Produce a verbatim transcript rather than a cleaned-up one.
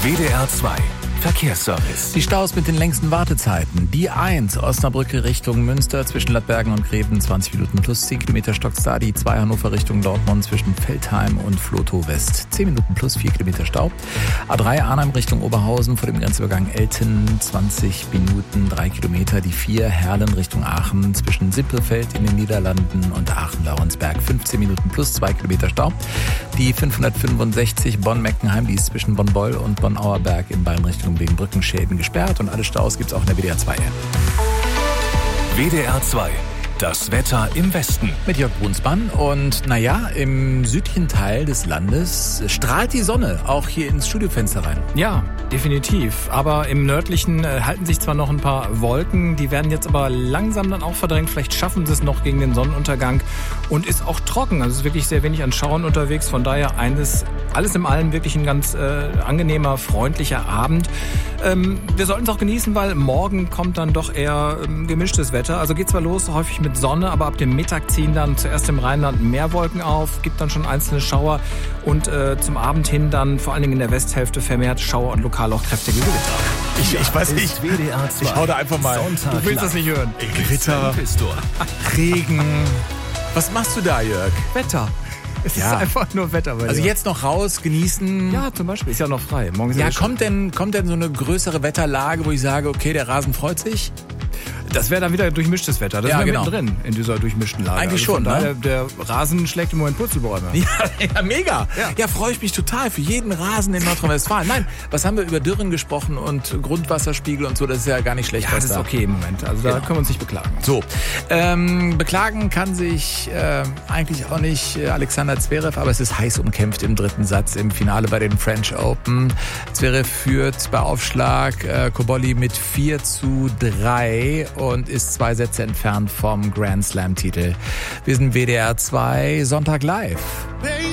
W D R zwei Verkehrsservice. Die Staus mit den längsten Wartezeiten. Die eins, Osnabrücke Richtung Münster zwischen Ladbergen und Gräben, zwanzig Minuten plus zehn Kilometer Stockstart. Die zwei Hannover Richtung Dortmund zwischen Veltheim und Flotow West, zehn Minuten plus vier Kilometer Stau. A drei Arnhem Richtung Oberhausen vor dem Grenzübergang Elten, zwanzig Minuten, drei Kilometer. Die vier Herlen Richtung Aachen zwischen Simpelfeld in den Niederlanden und Aachen-Laurensberg, fünfzehn Minuten plus zwei Kilometer Stau. Die fünfhundertfünfundsechzig Bonn-Meckenheim, die ist zwischen Bonn-Boll und Bonn-Auerberg in beiden Richtungen wegen Brückenschäden gesperrt, und alle Staus gibt's auch in der W D R zwei App. W D R zwei. Das Wetter im Westen. Mit Jörg Brunsmann. Und naja, im südlichen Teil des Landes strahlt die Sonne auch hier ins Studiofenster rein. Ja, definitiv. Aber im nördlichen äh, halten sich zwar noch ein paar Wolken, die werden jetzt aber langsam dann auch verdrängt. Vielleicht schaffen sie es noch gegen den Sonnenuntergang. Und ist auch trocken. Also es ist wirklich sehr wenig an Schauern unterwegs. Von daher eines, alles in allem wirklich ein ganz äh, angenehmer, freundlicher Abend. Ähm, wir sollten es auch genießen, weil morgen kommt dann doch eher ähm, gemischtes Wetter. Also geht zwar los, häufig mit Sonne, aber ab dem Mittag ziehen dann zuerst im Rheinland mehr Wolken auf, gibt dann schon einzelne Schauer und äh, zum Abend hin dann vor allen Dingen in der Westhälfte vermehrt Schauer und lokal auch kräftige Gewitter. Ich, ich weiß nicht, W D R zwei. ich hau da einfach mal. Sonntag Du willst live. das nicht hören. Gewitter, Pistor. Regen. Was machst du da, Jörg? Wetter. Es Ja. ist einfach nur Wetter. Bei Also dir. jetzt noch raus, genießen. Ja, zum Beispiel. Ist ja noch frei. Morgen ist Ja, ja schon- kommt denn, kommt denn so eine größere Wetterlage, wo ich sage, okay, der Rasen freut sich? Das wäre dann wieder durchmischtes Wetter. Das Ja, ist ja genau. mittendrin in dieser durchmischten Lage. Eigentlich also von schon, ne? daher, der Rasen schlägt im Moment Purzelbäume. Ja, ja, mega. Ja, Ja. freue ich mich total für jeden Rasen in Nordrhein-Westfalen. Nein, was haben wir über Dürren gesprochen und Grundwasserspiegel und so, das ist ja gar nicht schlecht. Ja, was das ist da- okay im Moment. Also da Genau. können wir uns nicht beklagen. So, ähm, beklagen kann sich äh, eigentlich auch nicht äh, Alexander Zverev, aber es ist heiß umkämpft im dritten Satz im Finale bei den French Open. Zverev führt bei Aufschlag äh, Cobolli mit vier zu drei und ist zwei Sätze entfernt vom Grand Slam Titel. Wir sind W D R zwei Sonntag live.